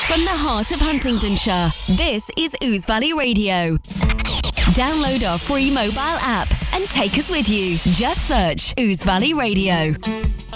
From the heart of Huntingdonshire, this is Ouse Valley Radio. Download our free mobile app and take us with you. Just search Ouse Valley Radio.